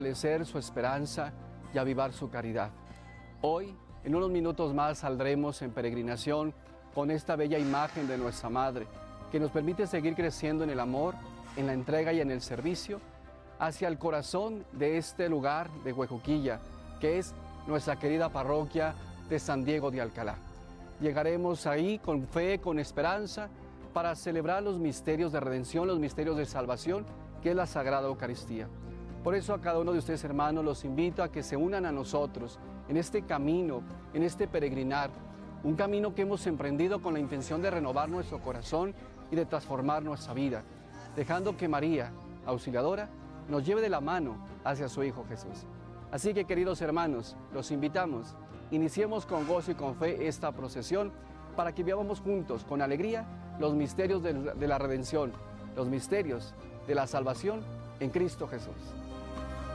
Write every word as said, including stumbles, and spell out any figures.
fortalecer su esperanza y avivar su caridad. Hoy, en unos minutos más, saldremos en peregrinación con esta bella imagen de nuestra Madre, que nos permite seguir creciendo en el amor, en la entrega y en el servicio, hacia el corazón de este lugar de Huejuquilla, que es nuestra querida parroquia de San Diego de Alcalá. Llegaremos ahí con fe, con esperanza, para celebrar los misterios de redención, los misterios de salvación, que es la Sagrada Eucaristía. Por eso a cada uno de ustedes, hermanos, los invito a que se unan a nosotros en este camino, en este peregrinar, un camino que hemos emprendido con la intención de renovar nuestro corazón y de transformar nuestra vida, dejando que María, auxiliadora, nos lleve de la mano hacia su Hijo Jesús. Así que, queridos hermanos, los invitamos, iniciemos con gozo y con fe esta procesión para que vivamos juntos, con alegría, los misterios de la redención, los misterios de la salvación en Cristo Jesús.